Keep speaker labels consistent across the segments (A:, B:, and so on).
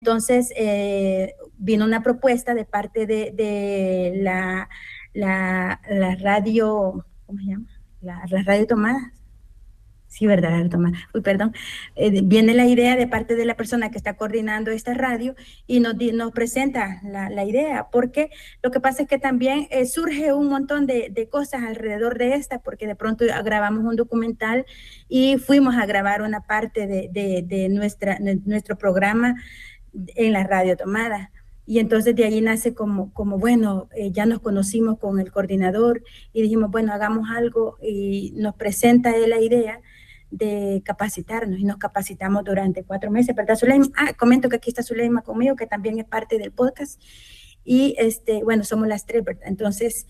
A: Entonces, vino una propuesta de parte de la radio, ¿cómo se llama? La radio tomada. Sí, verdad, radio tomada. Uy, perdón. Viene la idea de parte de la persona que está coordinando esta radio y nos presenta la idea, porque lo que pasa es que también surge un montón de cosas alrededor de esta, porque de pronto grabamos un documental y fuimos a grabar una parte de nuestro programa en la radio tomada. Y entonces de ahí nace como bueno, ya nos conocimos con el coordinador y dijimos, bueno, hagamos algo y nos presenta él la idea de capacitarnos y nos capacitamos durante 4 meses, ¿verdad, Zuleima? Comento que aquí está Zuleima conmigo, que también es parte del podcast y bueno, somos las tres, ¿verdad? Entonces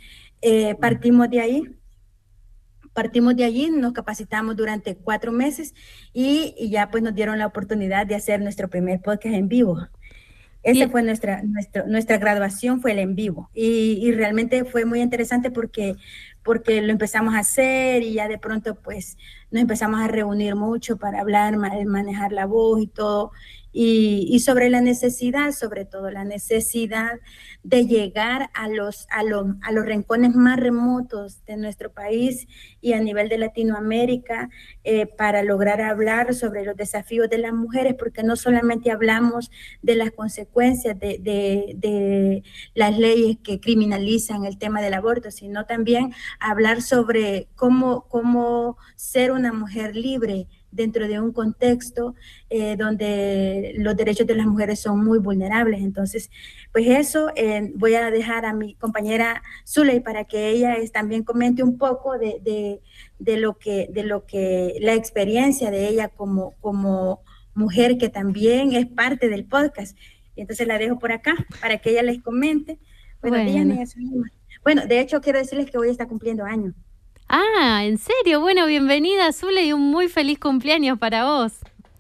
A: partimos de allí, nos capacitamos durante 4 meses y ya pues nos dieron la oportunidad de hacer nuestro primer podcast en vivo. Esa
B: Y
A: fue nuestra graduación, fue el en vivo. Y realmente fue muy interesante porque lo empezamos a hacer y ya de pronto pues nos empezamos a reunir mucho para hablar, manejar la voz y todo. Y sobre la necesidad, sobre todo la necesidad de llegar a los rincones más remotos de nuestro país y a nivel de Latinoamérica, para lograr hablar sobre los desafíos de las mujeres, porque no solamente hablamos de las consecuencias de las leyes que criminalizan el tema del aborto, sino también hablar sobre cómo ser una mujer libre dentro de un contexto donde los derechos de las mujeres son muy vulnerables. Entonces, pues eso, voy a dejar a mi compañera Zuley para que ella también comente un poco de lo que la experiencia de ella como mujer que también es parte del podcast. Y entonces la dejo por acá para que ella les comente. Buenos días,
B: bueno.
A: niña Zulema. Bueno, de hecho quiero decirles que hoy está cumpliendo años.
B: ¿En serio? Bueno, bienvenida, Zule, y un muy feliz cumpleaños para vos.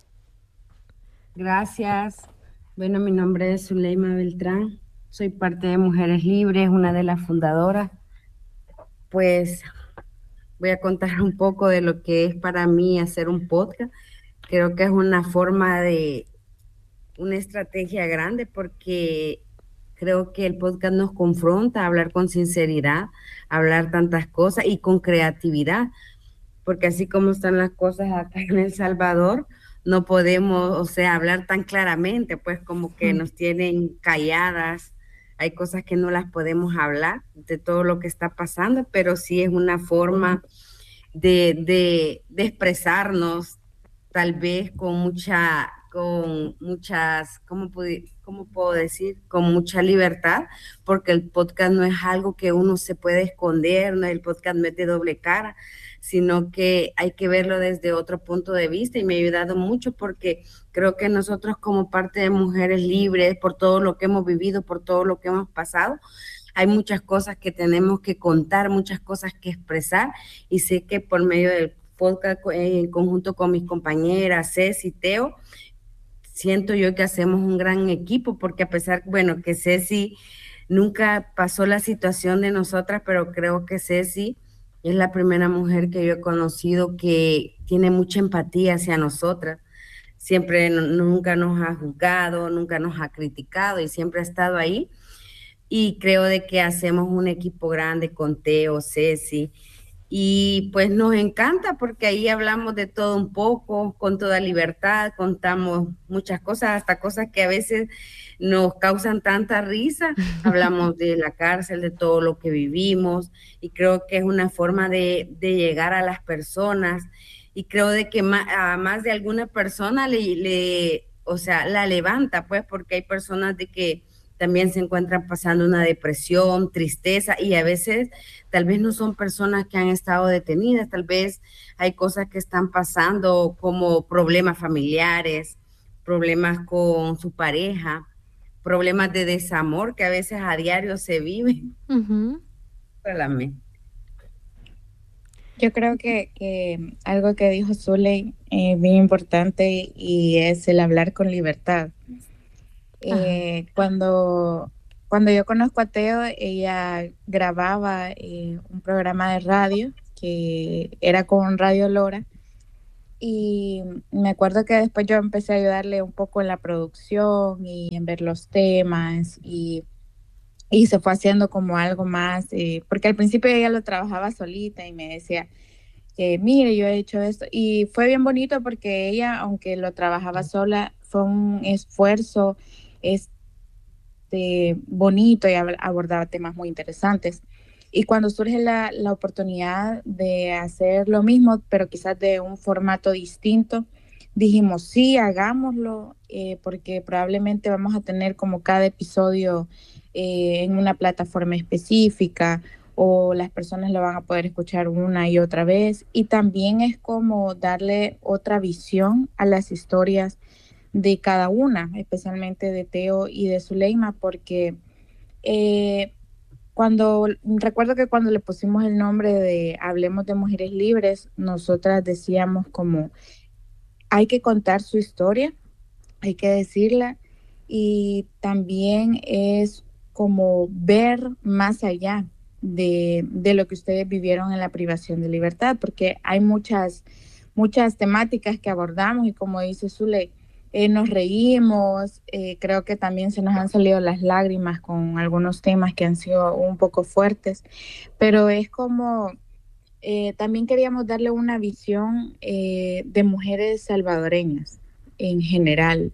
C: Gracias. Bueno, mi nombre es Zuleima Beltrán. Soy parte de Mujeres Libres, una de las fundadoras. Pues voy a contar un poco de lo que es para mí hacer un podcast. Creo que es una forma de una estrategia grande porque creo que el podcast nos confronta a hablar con sinceridad, a hablar tantas cosas y con creatividad, porque así como están las cosas acá en El Salvador, no podemos, o sea, hablar tan claramente, pues como que nos tienen calladas, hay cosas que no las podemos hablar de todo lo que está pasando, pero sí es una forma de expresarnos, tal vez con muchas, ¿cómo puedo decir? Con mucha libertad, porque el podcast no es algo que uno se puede esconder, no, el podcast no es de doble cara, sino que hay que verlo desde otro punto de vista y me ha ayudado mucho porque creo que nosotros como parte de Mujeres Libres, por todo lo que hemos vivido, por todo lo que hemos pasado, hay muchas cosas que tenemos que contar, muchas cosas que expresar y sé que por medio del podcast en conjunto con mis compañeras Ceci y Teo, siento yo que hacemos un gran equipo porque a pesar, bueno, que Ceci nunca pasó la situación de nosotras, pero creo que Ceci es la primera mujer que yo he conocido que tiene mucha empatía hacia nosotras. Siempre nunca nos ha juzgado, nunca nos ha criticado y siempre ha estado ahí y creo de que hacemos un equipo grande con Teo, Ceci, y pues nos encanta porque ahí hablamos de todo un poco, con toda libertad, contamos muchas cosas, hasta cosas que a veces nos causan tanta risa, hablamos de la cárcel, de todo lo que vivimos, y creo que es una forma de llegar a las personas, y creo de que a más de alguna persona o sea, la levanta, pues, porque hay personas de que también se encuentran pasando una depresión, tristeza y a veces tal vez no son personas que han estado detenidas, tal vez hay cosas que están pasando como problemas familiares, problemas con su pareja, problemas de desamor que a veces a diario se viven.
B: Ujú.
D: Yo creo que algo que dijo Zuley es bien importante y es el hablar con libertad.
B: Ajá.
D: Cuando yo conozco a Teo, ella grababa un programa de radio que era con Radio Lora y me acuerdo que después yo empecé a ayudarle un poco en la producción y en ver los temas y se fue haciendo como algo más, porque al principio ella lo trabajaba solita y me decía, mire, yo he hecho esto y fue bien bonito porque ella, aunque lo trabajaba sola, fue un esfuerzo bonito y abordaba temas muy interesantes. Y cuando surge la oportunidad de hacer lo mismo, pero quizás de un formato distinto, dijimos, sí, hagámoslo, porque probablemente vamos a tener como cada episodio en una plataforma específica o las personas lo van a poder escuchar una y otra vez. Y también es como darle otra visión a las historias de cada una, especialmente de Teo y de Zuleima, porque eh, recuerdo que cuando le pusimos el nombre de Hablemos de Mujeres Libres, nosotras decíamos como, hay que contar su historia, hay que decirla, y también es como ver más allá de lo que ustedes vivieron en la privación de libertad, porque hay muchas temáticas que abordamos y como dice Zule, nos reímos, creo que también se nos han salido las lágrimas con algunos temas que han sido un poco fuertes, pero es como también queríamos darle una visión de mujeres salvadoreñas en general,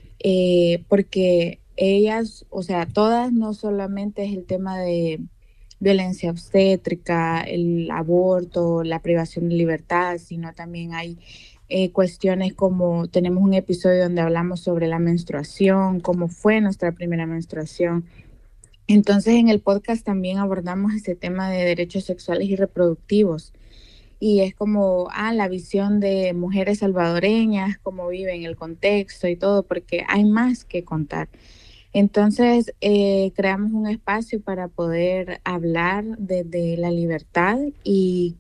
D: porque ellas, o sea, todas no solamente es el tema de violencia obstétrica, el aborto, la privación de libertad, sino también hay cuestiones como tenemos un episodio donde hablamos sobre la menstruación, cómo fue nuestra primera menstruación. Entonces en el podcast también abordamos ese tema de derechos sexuales y reproductivos. Y es como, la visión de mujeres salvadoreñas, cómo viven el contexto y todo, porque hay más que contar. Entonces, creamos un espacio para poder hablar de la libertad y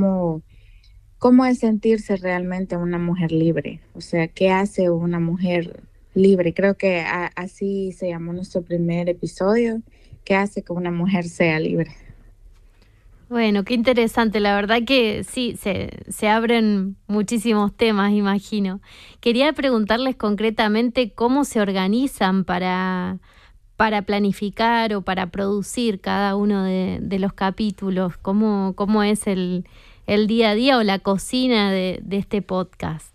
D: cómo es sentirse realmente una mujer libre. O sea, ¿qué hace una mujer libre? Creo que así se llamó nuestro primer episodio. ¿Qué hace que una mujer sea libre?
B: Bueno, qué interesante, la verdad que sí, se abren muchísimos temas, imagino. Quería preguntarles concretamente cómo se organizan para planificar o para producir cada uno de los capítulos, cómo es el día a día o la cocina de este podcast.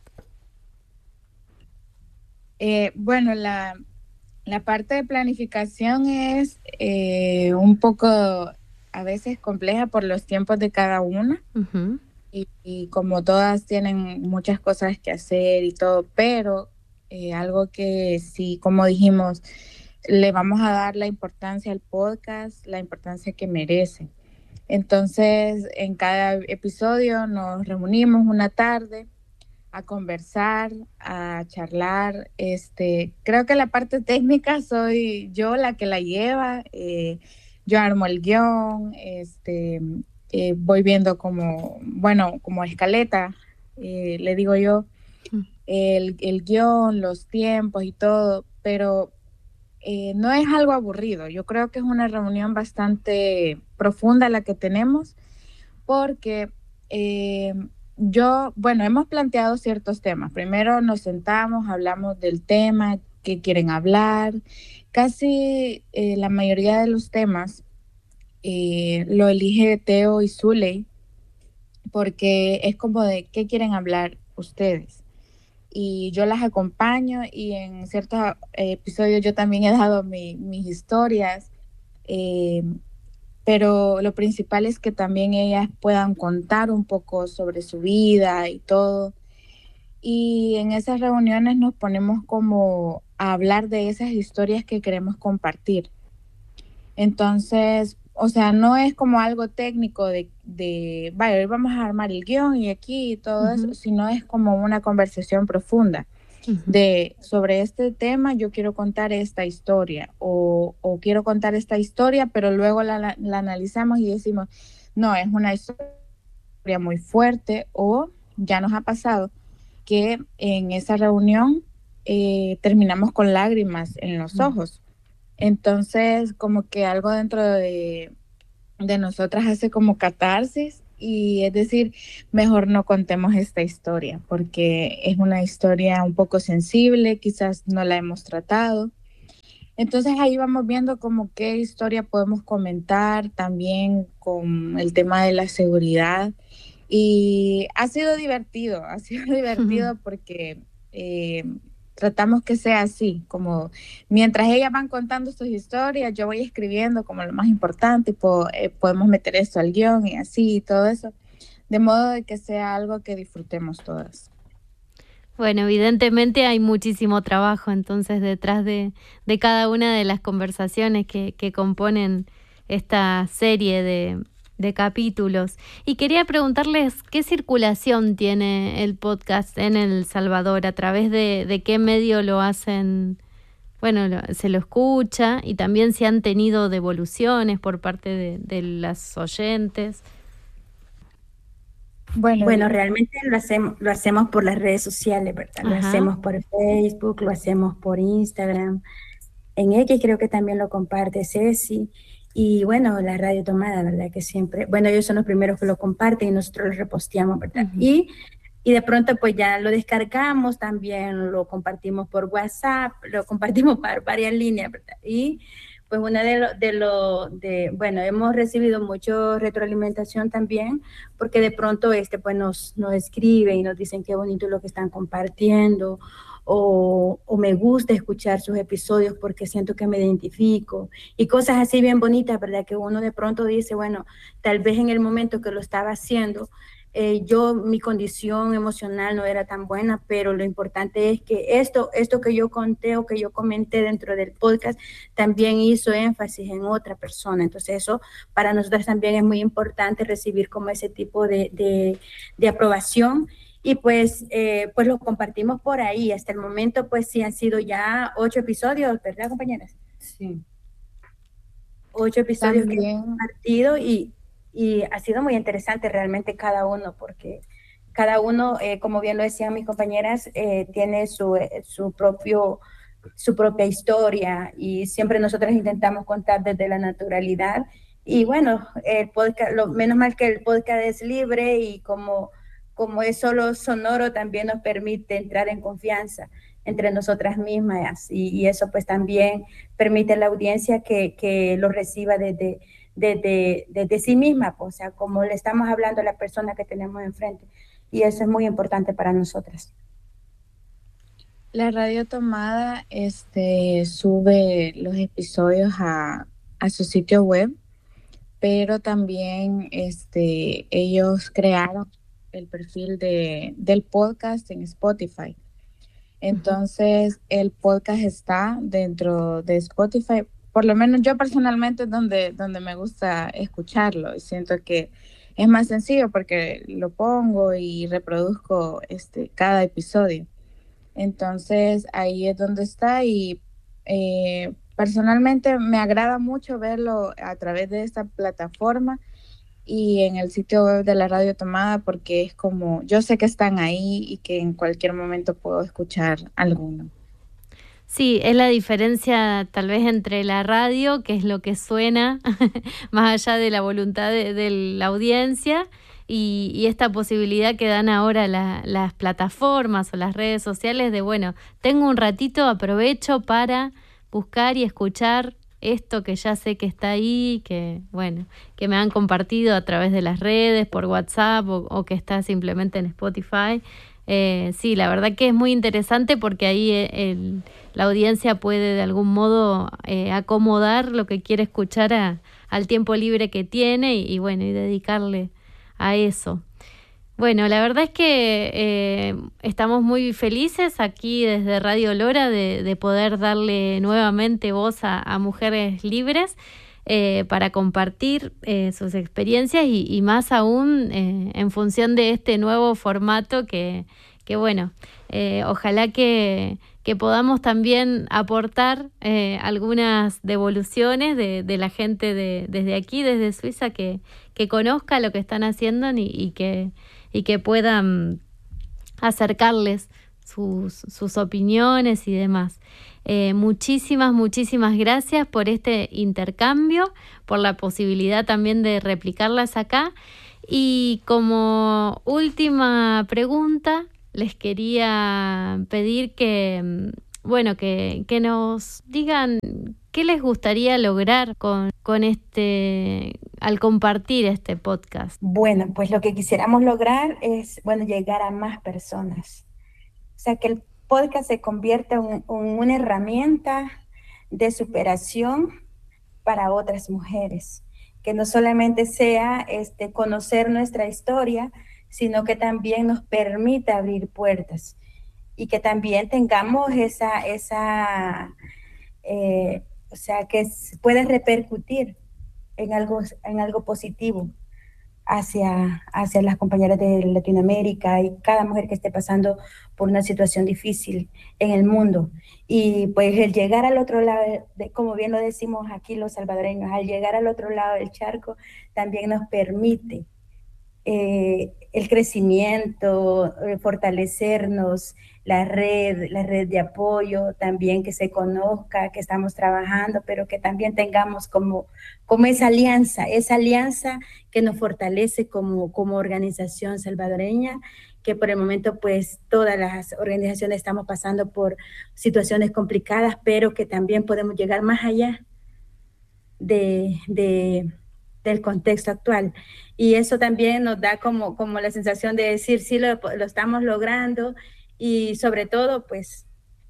D: Bueno, la parte de planificación es un poco a veces compleja por los tiempos de cada una.
B: Uh-huh.
D: Y como todas tienen muchas cosas que hacer y todo, pero algo que sí, como dijimos, le vamos a dar la importancia al podcast, la importancia que merece. Entonces, en cada episodio nos reunimos una tarde a conversar, a charlar. Creo que la parte técnica soy yo la que la lleva. Yo armo el guión, voy viendo como escaleta, le digo yo, el guión, los tiempos y todo, pero no es algo aburrido. Yo creo que es una reunión bastante profunda la que tenemos, porque hemos planteado ciertos temas. Primero nos sentamos, hablamos del tema, qué quieren hablar. Casi la mayoría de los temas lo elige Teo y Zuley, porque es como de qué quieren hablar ustedes. Y yo las acompaño y en ciertos episodios yo también he dado mis historias. Pero lo principal es que también ellas puedan contar un poco sobre su vida y todo. Y en esas reuniones nos ponemos como a hablar de esas historias que queremos compartir. Entonces, o sea, no es como algo técnico vaya, hoy vamos a armar el guión y aquí y todo uh-huh. eso, sino es como una conversación profunda. Uh-huh. Sobre este tema yo quiero contar esta historia o quiero contar esta historia, pero luego la analizamos y decimos, no, es una historia muy fuerte, o ya nos ha pasado que en esa reunión terminamos con lágrimas en los ojos. Entonces, como que algo dentro de nosotras hace como catarsis y es decir, mejor no contemos esta historia porque es una historia un poco sensible, quizás no la hemos tratado. Entonces ahí vamos viendo como qué historia podemos comentar también con el tema de la seguridad. Y ha sido divertido porque tratamos que sea así, como mientras ellas van contando sus historias, yo voy escribiendo como lo más importante, podemos meter esto al guión y así y todo eso, de modo de que sea algo que disfrutemos todas.
B: Bueno, evidentemente hay muchísimo trabajo entonces detrás de cada una de las conversaciones que componen esta serie de capítulos. Y quería preguntarles qué circulación tiene el podcast en El Salvador, a través de qué medio lo hacen, bueno, se lo escucha, y también si han tenido devoluciones por parte de las oyentes.
A: Bueno, realmente lo hacemos por las redes sociales, ¿verdad? Lo hacemos por Facebook, lo hacemos por Instagram. En X creo que también lo comparte Ceci. Y bueno, la Radio Tomada, ¿verdad? Que siempre, bueno, ellos son los primeros que lo comparten y nosotros lo reposteamos, ¿verdad? Y de pronto pues ya lo descargamos, también lo compartimos por WhatsApp, lo compartimos por varias líneas, ¿verdad? Y pues bueno, hemos recibido mucha retroalimentación también, porque de pronto pues nos escriben y nos dicen qué bonito lo que están compartiendo, o me gusta escuchar sus episodios porque siento que me identifico, y cosas así bien bonitas, ¿verdad? Que uno de pronto dice, bueno, tal vez en el momento que lo estaba haciendo, mi condición emocional no era tan buena, pero lo importante es que esto que yo conté o que yo comenté dentro del podcast también hizo énfasis en otra persona. Entonces eso para nosotros también es muy importante, recibir como ese tipo de aprobación. Y pues lo compartimos por ahí. Hasta el momento pues sí han sido ya 8 episodios, ¿verdad, compañeras?
C: Sí.
A: 8 episodios
D: también,
A: que hemos compartido, y ha sido muy interesante realmente cada uno, porque cada uno, como bien lo decían mis compañeras, tiene su propia historia, y siempre nosotros intentamos contar desde la naturalidad. Y bueno, el podcast, menos mal que el podcast es libre, y como es solo sonoro, también nos permite entrar en confianza entre nosotras mismas, y eso pues también permite a la audiencia que lo reciba desde sí misma, pues, o sea, como le estamos hablando a la persona que tenemos enfrente, y eso es muy importante para nosotras.
D: La Radio Tomada sube los episodios a su sitio web, pero también ellos crearon el perfil del podcast en Spotify. Entonces, el podcast está dentro de Spotify. Por lo menos yo personalmente es donde me gusta escucharlo, y siento que es más sencillo porque lo pongo y reproduzco cada episodio. Entonces ahí es donde está, y personalmente me agrada mucho verlo a través de esta plataforma y en el sitio web de la Radio Tomada, porque es como, yo sé que están ahí y que en cualquier momento puedo escuchar alguno.
B: Sí, es la diferencia tal vez entre la radio, que es lo que suena, más allá de la voluntad de la audiencia, y esta posibilidad que dan ahora las plataformas o las redes sociales de, bueno, tengo un ratito, aprovecho para buscar y escuchar esto que ya sé que está ahí, que bueno, que me han compartido a través de las redes, por WhatsApp, o que está simplemente en Spotify. Sí, la verdad que es muy interesante, porque ahí la audiencia puede de algún modo acomodar lo que quiere escuchar al tiempo libre que tiene, y bueno, y dedicarle a eso. Bueno, la verdad es que estamos muy felices aquí desde Radio Lora de poder darle nuevamente voz a mujeres libres para compartir sus experiencias, y más aún en función de este nuevo formato que bueno, ojalá que podamos también aportar algunas devoluciones de la gente desde aquí, desde Suiza, que conozca lo que están haciendo, y que puedan acercarles sus opiniones y demás. Muchísimas gracias por este intercambio, por la posibilidad también de replicarlas acá. Y como última pregunta, les quería pedir que, bueno, que nos digan qué les gustaría lograr con al compartir este podcast.
A: Bueno, pues lo que quisiéramos lograr es, bueno, llegar a más personas. O sea, que el podcast se convierta en una herramienta de superación para otras mujeres, que no solamente sea conocer nuestra historia, sino que también nos permita abrir puertas y que también tengamos o sea, que puede repercutir en algo positivo hacia las compañeras de Latinoamérica y cada mujer que esté pasando por una situación difícil en el mundo. Y pues el llegar al otro lado, como bien lo decimos aquí los salvadoreños, al llegar al otro lado del charco también nos permite el crecimiento, fortalecernos, la red de apoyo, también que se conozca, que estamos trabajando, pero que también tengamos como esa alianza que nos fortalece como organización salvadoreña, que por el momento pues todas las organizaciones estamos pasando por situaciones complicadas, pero que también podemos llegar más allá del contexto actual. Y eso también nos da como la sensación de decir, sí, lo estamos logrando y sobre todo, pues,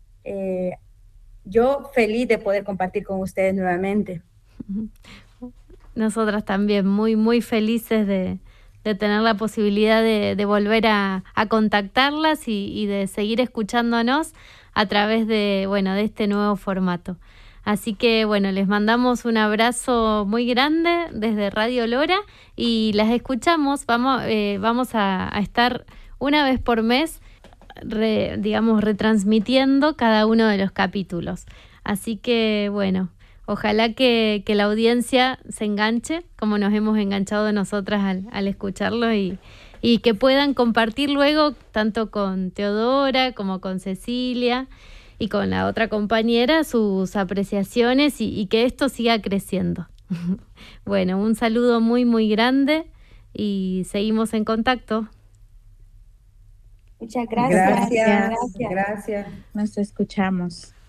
A: yo feliz de poder compartir con ustedes nuevamente.
B: Nosotras también muy, muy felices de tener la posibilidad de volver a contactarlas y de seguir escuchándonos a través de este nuevo formato. Así que bueno, les mandamos un abrazo muy grande desde Radio Lora y las escuchamos. Vamos a estar una vez por mes, retransmitiendo cada uno de los capítulos. Así que bueno, ojalá que la audiencia se enganche como nos hemos enganchado nosotras al escucharlo y que puedan compartir luego tanto con Teodora como con Cecilia y con la otra compañera sus apreciaciones y que esto siga creciendo. Bueno, un saludo muy, muy grande y seguimos en contacto.
A: Muchas gracias.
C: Gracias.
D: Nos escuchamos.